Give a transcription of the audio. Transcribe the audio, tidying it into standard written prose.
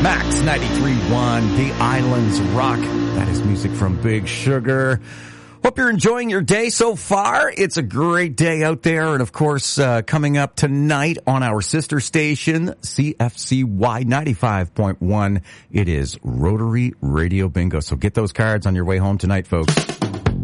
Max 93.1, The Islands Rock. That is music from Big Sugar. Hope you're enjoying your day so far. It's a great day out there. And of course, coming up tonight on our sister station, CFCY 95.1, it is Rotary Radio Bingo. So get those cards on your way home tonight, folks.